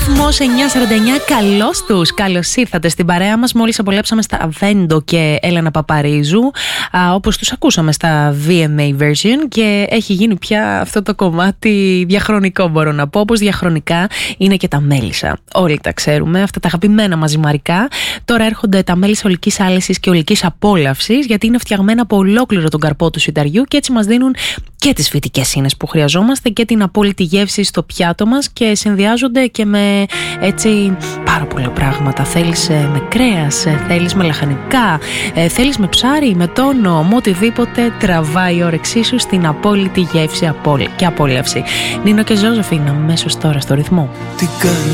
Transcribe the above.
Ρυθμός 949, καλώς τους, καλώς ήρθατε στην παρέα μας. Μόλις απολαύσαμε στα Avendo και Έλενα Παπαρίζου, όπως τους ακούσαμε στα VMA version, και έχει γίνει πια αυτό το κομμάτι διαχρονικό, μπορώ να πω, όπως διαχρονικά είναι και τα μέλισσα. Όλοι τα ξέρουμε, αυτά τα αγαπημένα μαζιμαρικά. Τώρα έρχονται τα μέλισσα ολικής άλεσης και ολικής απόλαυσης, γιατί είναι φτιαγμένα από ολόκληρο τον καρπό του σιταριού και έτσι μας δίνουν και τις φυτικές ίνες που χρειαζόμαστε και την απόλυτη γεύση στο πιάτο μας, και συνδυάζονται και με έτσι πάρα πολλά πράγματα. Θέλεις με κρέας, θέλεις με λαχανικά, θέλεις με ψάρι, με τόνο, με οτιδήποτε τραβάει η όρεξή σου στην απόλυτη γεύση και απόλαυση. Νίνο και Ζώζεφιν αμέσως τώρα στο ρυθμό.